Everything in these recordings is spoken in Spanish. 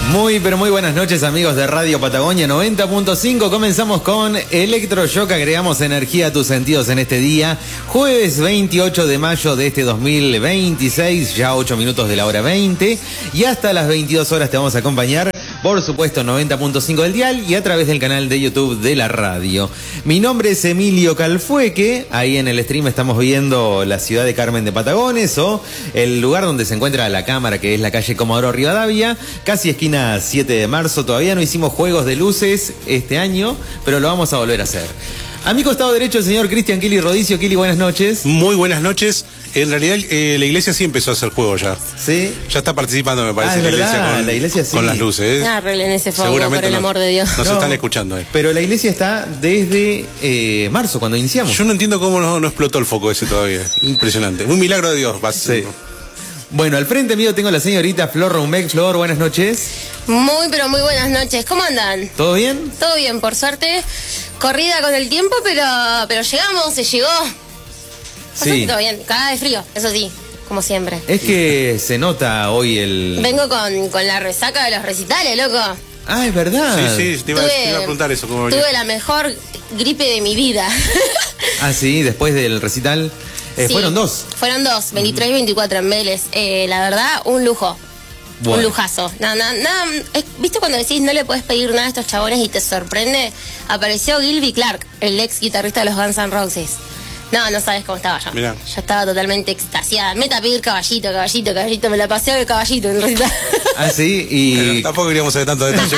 Muy, pero muy buenas noches, amigos de Radio Patagonia 90.5. Comenzamos con Electroshock. Agregamos energía a tus sentidos en este día. Jueves 28 de mayo de este 2026, ya 8 minutos de la hora 20. Y hasta las 22 horas te vamos a acompañar, por supuesto, 90.5 del dial y a través del canal de YouTube de la radio. Mi nombre es Emilio Calfueque. Ahí en el stream estamos viendo la ciudad de Carmen de Patagones, o el lugar donde se encuentra la cámara, que es la calle Comodoro Rivadavia, casi esquina 7 de marzo. Todavía no hicimos juegos de luces este año, pero lo vamos a volver a hacer. A mi costado derecho, el señor Cristian Kili Rodicio. Kili, buenas noches. Muy buenas noches. En realidad, la iglesia sí empezó a hacer juegos ya. ¿Sí? Ya está participando, me parece, la iglesia sí. Con las luces. No arreglen ese fuego, Seguramente por el amor de Dios. Nos están escuchando. Pero la iglesia está desde marzo, cuando iniciamos. Yo no entiendo cómo no explotó el foco ese todavía. Impresionante. Un milagro de Dios. Sí. Bueno, al frente mío tengo a la señorita Flor Rumbeck. Flor, buenas noches. Muy, pero muy buenas noches. ¿Cómo andan? ¿Todo bien? Todo bien, por suerte. Corrida con el tiempo, pero llegamos, se llegó. Sí. Todo bien, cagada de frío, eso sí, como siempre. Es que se nota hoy el... Vengo con la resaca de los recitales, loco. Ah, es verdad. Sí, te iba a preguntar eso. ¿Cómo tuve la mejor gripe de mi vida. Ah, sí, después del recital. Sí, fueron dos. Fueron dos, 23 y 24 en Vélez. La verdad, un lujo. Bueno. Un lujazo. Nada, ¿viste cuando decís no le podés pedir nada a estos chabones y te sorprende? Apareció Gilby Clarke, el ex guitarrista de los Guns N' Roses. No sabes cómo estaba yo. Mirá. Yo estaba totalmente extasiada. Meta a pedir caballito. Me la pasé de caballito en realidad. Ah, sí, y... Pero tampoco queríamos saber tanto detalle.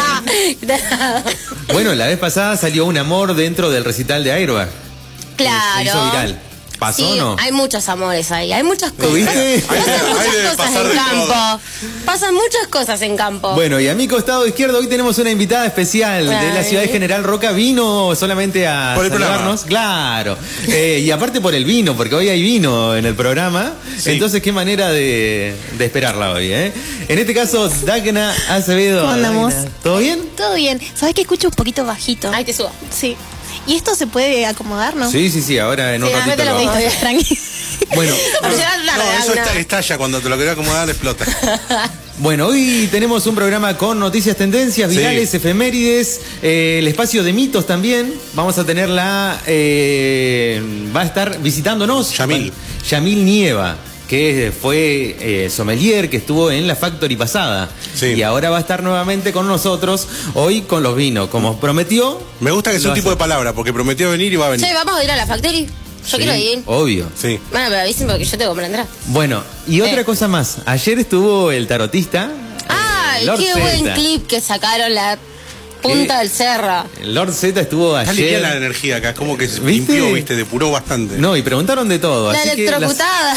Bueno, la vez pasada salió un amor dentro del recital de Airbag. Claro. Se hizo viral. ¿Pasó o no? Hay muchos amores ahí, hay muchas cosas. ¿Viste? Pasan muchas cosas en campo. Pasan muchas cosas en campo. Bueno, y a mi costado izquierdo hoy tenemos una invitada especial de la ciudad de General Roca. Vino solamente a saludarnos. Claro. Y aparte por el vino, porque hoy hay vino en el programa. Sí. Entonces, qué manera de esperarla hoy, ¿eh? En este caso, Dagna Acevedo. ¿Cómo andamos? ¿Todo bien? Todo bien. ¿Sabes que escucho un poquito bajito? Ahí te subo. Sí. ¿Y esto se puede acomodar, no? Sí, ahora en un ratito lo vamos. Tranqui. Bueno, eso estalla, cuando te lo querés acomodar explota. Bueno, hoy tenemos un programa con noticias, tendencias, virales, efemérides, el espacio de mitos también. Vamos a tener va a estar visitándonos Yamil Nieva, que fue sommelier, que estuvo en la Factory pasada. Sí. Y ahora va a estar nuevamente con nosotros, hoy con los vinos, como prometió. Me gusta que sea un tipo de palabra, porque prometió venir y va a venir. Sí, vamos a ir a la Factory. Yo quiero ir. Obvio. Sí. Bueno, pero avisen porque yo tengo que comprar. Bueno, y otra cosa más. Ayer estuvo el tarotista. ¡Ay, qué buen clip que sacaron la punta del cerro! Lord Z estuvo ayer. Está limpia la energía acá, es como que se limpió, depuró bastante. No, y preguntaron de todo. La así electrocutada.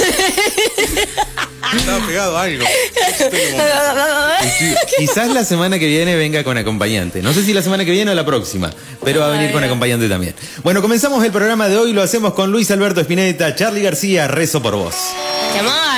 Estaba pegado a algo. Quizás la semana que viene venga con acompañante. No sé si la semana que viene o la próxima, pero va a venir con acompañante también. Bueno, comenzamos el programa de hoy. Lo hacemos con Luis Alberto Spinetta, Charly García, Rezo por vos. ¡Qué amor!